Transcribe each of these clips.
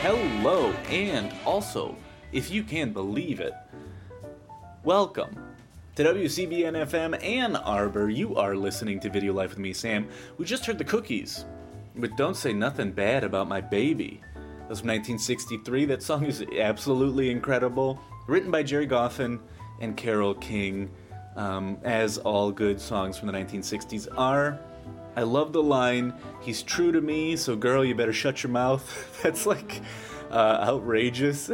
Hello, and also, if you can believe it, welcome to WCBN FM Ann Arbor. You are listening to Video Life with me, Sam. We just heard the Cookies, but don't say nothing bad about my baby. That was from 1963. That song is absolutely incredible. Written by Jerry Goffin and Carole King, as all good songs from the 1960s are. I love the line, "He's true to me, so girl, you better shut your mouth." That's like outrageous.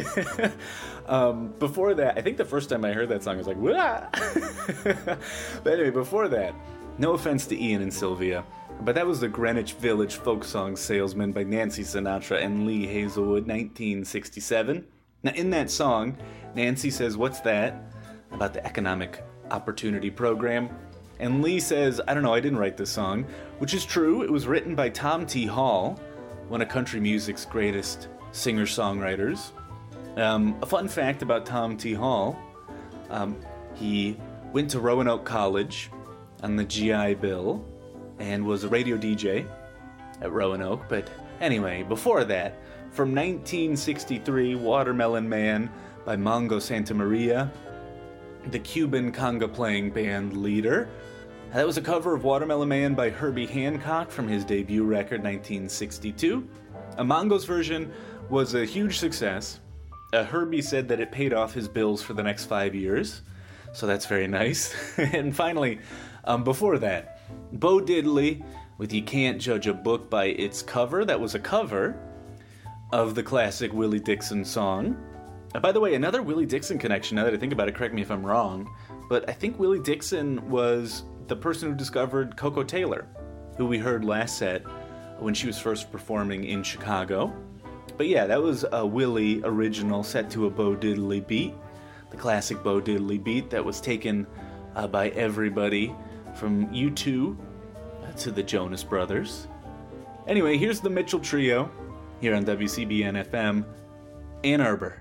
Before that, I think the first time I heard that song, I was like, "Wah!" But anyway, before that, no offense to Ian and Sylvia, but that was the Greenwich Village Folk Song Salesman by Nancy Sinatra and Lee Hazelwood, 1967. Now, in that song, Nancy says, "What's that?" about the Economic Opportunity Program. And Lee says, "I don't know, I didn't write this song," which is true. It was written by Tom T. Hall, one of country music's greatest singer-songwriters. A fun fact about Tom T. Hall, he went to Roanoke College on the GI Bill and was a radio DJ at Roanoke. But anyway, before that, from 1963, Watermelon Man by Mongo Santamaria, the Cuban conga-playing band leader. That was a cover of Watermelon Man by Herbie Hancock from his debut record, 1962. Mongo's version was a huge success. Herbie said that it paid off his bills for the next 5 years, so that's very nice. And finally, before that, Bo Diddley with "You Can't Judge a Book by Its Cover." That was a cover of the classic Willie Dixon song. By the way, another Willie Dixon connection, now that I think about it, correct me if I'm wrong, but I think Willie Dixon was the person who discovered Coco Taylor, who we heard last set when she was first performing in Chicago. But yeah, that was a Willie original set to a Bo Diddley beat, the classic Bo Diddley beat that was taken by everybody from U2 to the Jonas Brothers. Anyway, here's the Mitchell Trio here on WCBN FM, Ann Arbor.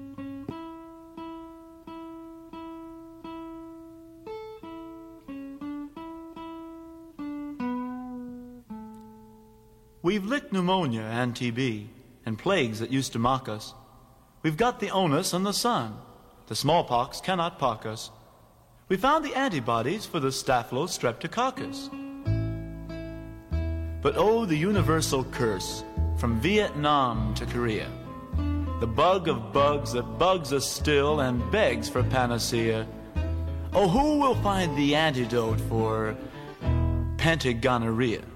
We've licked pneumonia and TB and plagues that used to mock us. We've got the onus and the sun. The smallpox cannot pock us. We found the antibodies for the Staphylostreptococcus. But oh, the universal curse from Vietnam to Korea. The bug of bugs that bugs us still and begs for panacea. Oh, who will find the antidote for pentagonorrhea?